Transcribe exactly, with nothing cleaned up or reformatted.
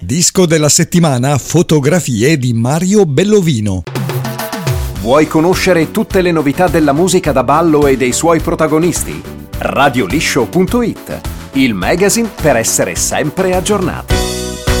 Disco della settimana, fotografie di Mario Bellovino. Vuoi conoscere tutte le novità della musica da ballo e dei suoi protagonisti? radio liscio punto it, il magazine per essere sempre aggiornati.